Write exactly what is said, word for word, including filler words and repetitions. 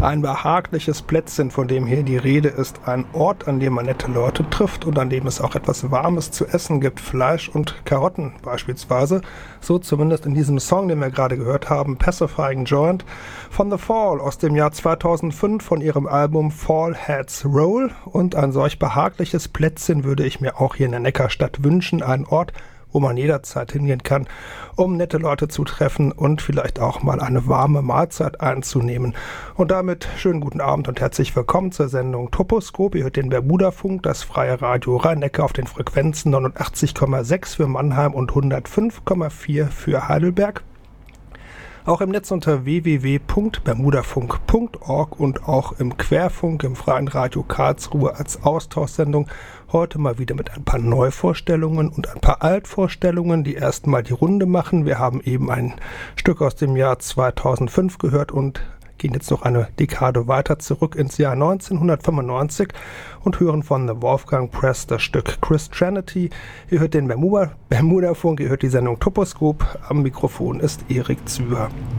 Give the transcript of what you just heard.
Ein behagliches Plätzchen, von dem hier die Rede ist, ein Ort, an dem man nette Leute trifft und an dem es auch etwas Warmes zu essen gibt, Fleisch und Karotten beispielsweise. So zumindest in diesem Song, den wir gerade gehört haben, Pacifying Joint von The Fall aus dem Jahr zweitausendfünf von ihrem Album Fall Heads Roll. Und ein solch behagliches Plätzchen würde ich mir auch hier in der Neckarstadt wünschen, ein Ort, wo man jederzeit hingehen kann, um nette Leute zu treffen und vielleicht auch mal eine warme Mahlzeit einzunehmen. Und damit schönen guten Abend und herzlich willkommen zur Sendung Toposkop. Ihr hört den Bermudafunk, das freie Radio Rhein-Neckar auf den Frequenzen neunundachtzig Komma sechs für Mannheim und hundertfünf Komma vier für Heidelberg. Auch im Netz unter w w w punkt bermudafunk punkt org und auch im Querfunk, im Freien Radio Karlsruhe als Austauschsendung. Heute mal wieder mit ein paar Neuvorstellungen und ein paar Altvorstellungen, die erstmal die Runde machen. Wir haben eben ein Stück aus dem Jahr zweitausendfünf gehört und gehen jetzt noch eine Dekade weiter zurück ins Jahr neunzehnhundertfünfundneunzig und hören von The Wolfgang Press das Stück Christianity. Ihr hört den Bermuda, Bermudafunk, ihr hört die Sendung Toposkop. Am Mikrofon ist Erik Züger.